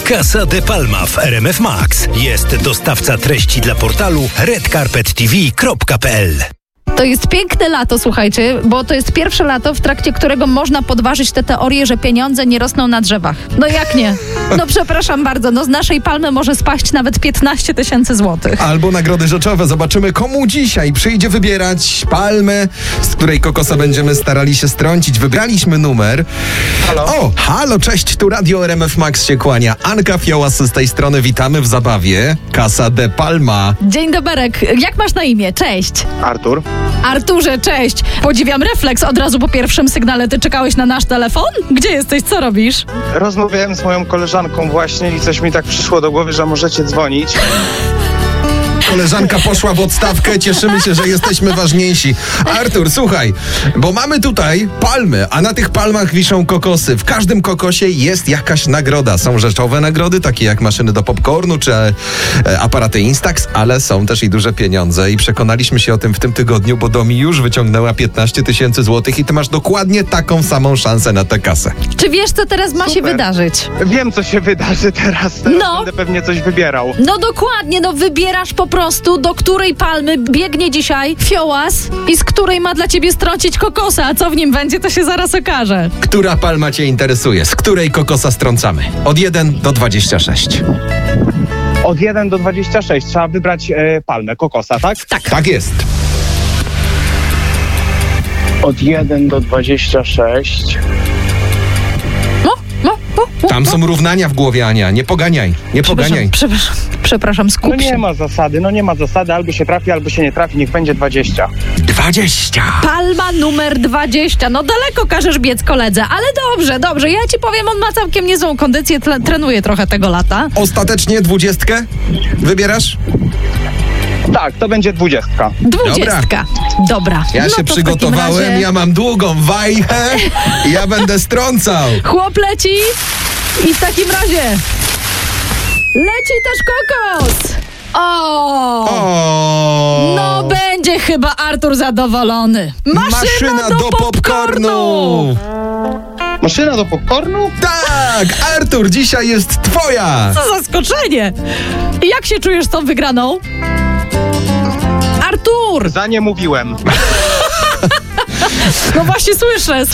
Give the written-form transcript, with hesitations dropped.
Casa de Palma w RMF Max. Jest dostawca treści dla portalu redcarpettv.pl. To jest piękne lato, słuchajcie, bo to jest pierwsze lato, w trakcie którego można podważyć tę teorię, że pieniądze nie rosną na drzewach. No jak nie? No przepraszam bardzo, no z naszej palmy może spaść nawet 15 000 złotych. Albo nagrody rzeczowe. Zobaczymy, komu dzisiaj przyjdzie wybierać palmę, z której kokosa będziemy starali się strącić. Wybraliśmy numer. Halo? O, halo, cześć, tu Radio RMF Max się kłania. Anka Fiołas z tej strony, witamy w zabawie. Casa de Palma. Dzień doberek, jak masz na imię? Cześć. Artur? Arturze, cześć. Podziwiam refleks od razu po pierwszym sygnale. Ty czekałeś na nasz telefon? Gdzie jesteś? Co robisz? Rozmawiałem z moją koleżanką właśnie i coś mi tak przyszło do głowy, że możecie dzwonić. Koleżanka poszła w odstawkę, cieszymy się, że jesteśmy ważniejsi. Artur, słuchaj, bo mamy tutaj palmy, a na tych palmach wiszą kokosy. W każdym kokosie jest jakaś nagroda. Są rzeczowe nagrody, takie jak maszyny do popcornu czy aparaty Instax, ale są też i duże pieniądze i przekonaliśmy się o tym w tym tygodniu, bo Domi już wyciągnęła 15 000 złotych i ty masz dokładnie taką samą szansę na tę kasę. Czy wiesz, co teraz ma się Super. wydarzyć? Wiem, co się wydarzy teraz. No. Będę pewnie coś wybierał. No dokładnie, no wybierasz po prostu, do której palmy biegnie dzisiaj Fiołas i z której ma dla ciebie strącić kokosa, a co w nim będzie, to się zaraz okaże. Która palma cię interesuje? Z której kokosa strącamy? Od 1 do 26. Od 1 do 26 trzeba wybrać palmę, kokosa, tak? Tak jest. Od 1 do 26. Tam są równania w głowie, Ania. Nie poganiaj, nie poganiaj. Przepraszam, skup No się. nie ma zasady. Albo się trafi, albo się nie trafi. Niech będzie 20. 20. Palma numer 20. No daleko każesz biec koledze, ale dobrze. Ja ci powiem, on ma całkiem niezłą kondycję, trenuje trochę tego lata. Ostatecznie 20? Wybierasz? Tak, to będzie 20. 20. Dobra. Ja no się to w przygotowałem, takim razie ja mam długą wajchę i ja będę strącał. chłop leci i w takim razie leci też kokos. O! No będzie chyba Artur zadowolony. Maszyna do popcornu. Maszyna do popcornu? Tak, Artur, dzisiaj jest twoja. Co zaskoczenie. Jak się czujesz z tą wygraną? Artur! Za nie mówiłem. No właśnie słyszę.